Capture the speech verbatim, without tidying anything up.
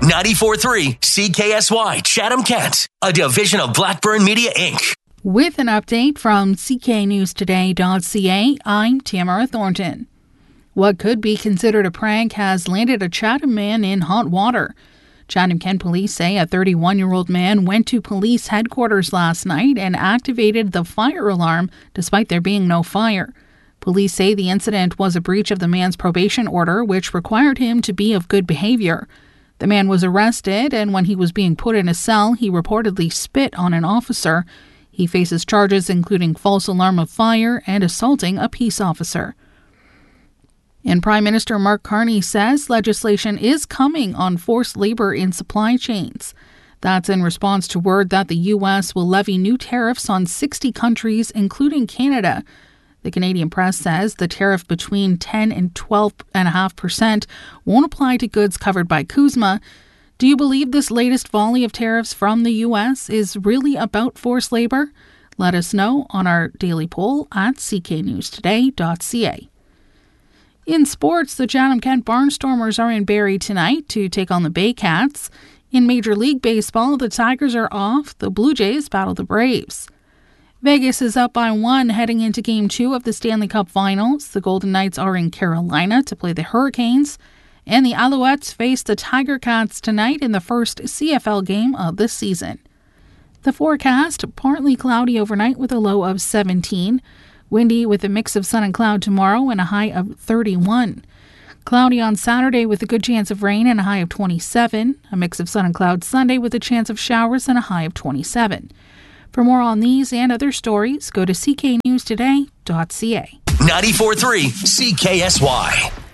ninety-four point three C K S Y Chatham-Kent, a division of Blackburn Media, Incorporated. With an update from C K News Today dot C A, I'm Tamara Thornton. What could be considered a prank has landed a Chatham man in hot water. Chatham-Kent police say a thirty-one-year-old man went to police headquarters last night and activated the fire alarm despite there being no fire. Police say the incident was a breach of the man's probation order, which required him to be of good behavior. The man was arrested, and when he was being put in a cell, he reportedly spit on an officer. He faces charges including false alarm of fire and assaulting a peace officer. And Prime Minister Mark Carney says legislation is coming on forced labor in supply chains. That's in response to word that the U S will levy new tariffs on sixty countries, including Canada. The Canadian press says the tariff between ten and twelve point five percent won't apply to goods covered by CUSMA. Do you believe this latest volley of tariffs from the U S is really about forced labor? Let us know on our daily poll at C K News Today dot C A. In sports, the Chatham-Kent Barnstormers are in Barrie tonight to take on the Baycats. In Major League Baseball, the Tigers are off. The Blue Jays battle the Braves. Vegas is up by one heading into Game two of the Stanley Cup Finals. The Golden Knights are in Carolina to play the Hurricanes. And the Alouettes face the Tiger Cats tonight in the first C F L game of the season. The forecast, partly cloudy overnight with a low of seventeen. Windy with a mix of sun and cloud tomorrow and a high of thirty-one. Cloudy on Saturday with a good chance of rain and a high of twenty-seven. A mix of sun and cloud Sunday with a chance of showers and a high of twenty-seven. For more on these and other stories, go to C K News Today dot C A. ninety-four point three C K S Y.